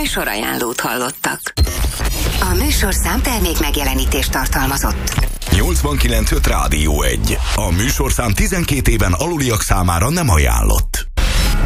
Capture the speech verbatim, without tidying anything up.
Műsorajánlót hallottak. A műsorszám termék megjelenítést tartalmazott. nyolcvankilenc öt Rádió egy. A műsorszám tizenkét éven aluliak számára nem ajánlott.